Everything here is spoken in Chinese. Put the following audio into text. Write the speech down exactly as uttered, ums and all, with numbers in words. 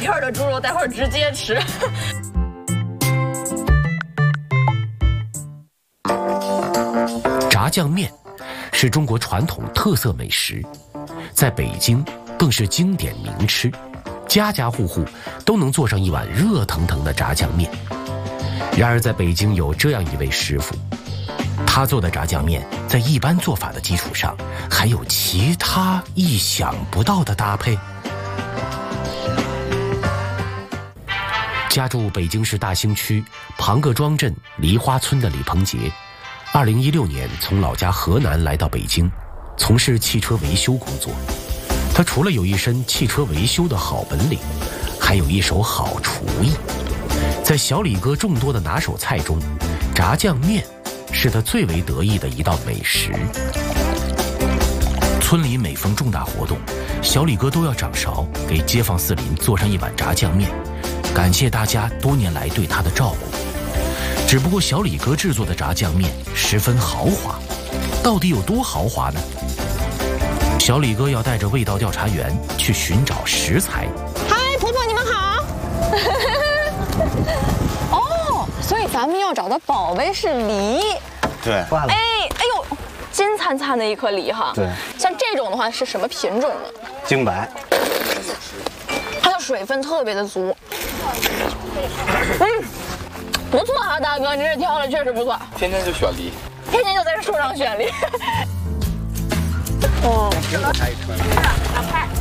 片的猪肉，待会儿直接吃。 炸酱面是中国传统特色美食，在北京更是经典名吃，家家户户都能做上一碗热腾腾的炸酱面。然而在北京有这样一位师傅，他做的炸酱面在一般做法的基础上，还有其他意想不到的搭配。家住北京市大兴区庞各庄镇梨花村的李鹏杰，二零一六年从老家河南来到北京，从事汽车维修工作。他除了有一身汽车维修的好本领，还有一手好厨艺。在小李哥众多的拿手菜中，炸酱面是他最为得意的一道美食。村里每逢重大活动，小李哥都要掌勺给街坊四邻做上一碗炸酱面，感谢大家多年来对他的照顾。只不过小李哥制作的炸酱面十分豪华，到底有多豪华呢？小李哥要带着味道调查员去寻找食材。 嗨，婆婆你们好。哦，所以咱们要找的宝贝是梨。 对， 哎哎呦，金灿灿的一颗梨哈。 对， 像这种的话是什么品种的？ 京白。 它的水分特别的足。嗯，不错啊，大哥，你这挑的确实不错。 天天就选梨， 天天就在这树上选梨。哦。